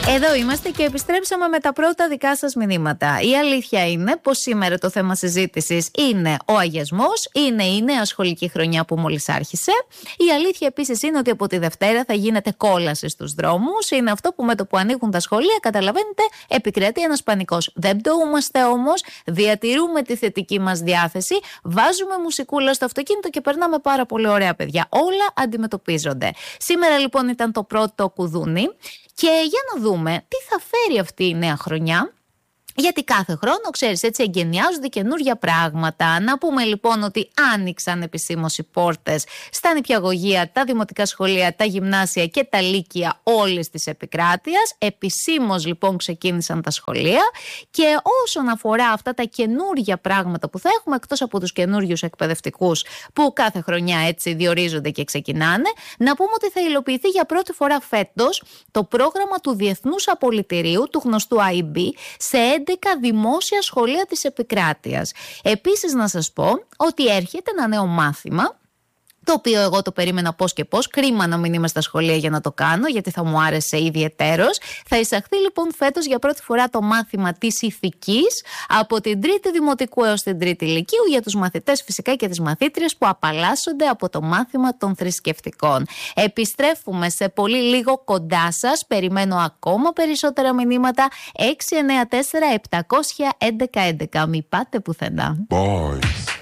Εδώ είμαστε και επιστρέψαμε με τα πρώτα δικά σας μηνύματα. Η αλήθεια είναι πως σήμερα το θέμα συζήτησης είναι ο αγιασμός, είναι η νέα σχολική χρονιά που μόλις άρχισε. Η αλήθεια επίσης είναι ότι από τη Δευτέρα θα γίνεται κόλαση στους δρόμους. Είναι αυτό που με το που ανοίγουν τα σχολεία, καταλαβαίνετε, επικρατεί ένας πανικός. Δεν πτωούμαστε όμως, διατηρούμε τη θετική μας διάθεση, βάζουμε μουσικούλα στο αυτοκίνητο και περνάμε πάρα πολύ ωραία, παιδιά. Όλα αντιμετωπίζονται. Σήμερα λοιπόν ήταν το πρώτο κουδούνι. Και για να δούμε τι θα φέρει αυτή η νέα χρονιά. Γιατί κάθε χρόνο, ξέρεις, έτσι εγκαινιάζονται καινούργια πράγματα. Να πούμε λοιπόν ότι άνοιξαν επισήμως οι πόρτες στα νηπιαγωγεία, τα δημοτικά σχολεία, τα γυμνάσια και τα λύκεια όλης της επικράτειας. Επισήμως λοιπόν ξεκίνησαν τα σχολεία. Και όσον αφορά αυτά τα καινούργια πράγματα που θα έχουμε, εκτός από τους καινούριους εκπαιδευτικούς που κάθε χρονιά έτσι διορίζονται και ξεκινάνε, να πούμε ότι θα υλοποιηθεί για πρώτη φορά φέτος το πρόγραμμα του Διεθνούς Απολυτηρίου, του γνωστού IB, σε 11 δημόσια σχολεία της επικράτειας. Επίσης να σας πω ότι έρχεται ένα νέο μάθημα, το οποίο εγώ το περίμενα πώς και πώς. Κρίμα να μην είμαι στα σχολεία για να το κάνω, γιατί θα μου άρεσε ιδιαιτέρως. Θα εισαχθεί λοιπόν φέτος για πρώτη φορά το μάθημα της ηθικής από την τρίτη δημοτικού έως την τρίτη λυκείου για τους μαθητές φυσικά και τις μαθήτριες που απαλλάσσονται από το μάθημα των θρησκευτικών. Επιστρέφουμε σε πολύ λίγο κοντά σας. Περιμένω ακόμα περισσότερα μηνύματα. 694-700-1111. Μην πάτε πουθενά. Boys.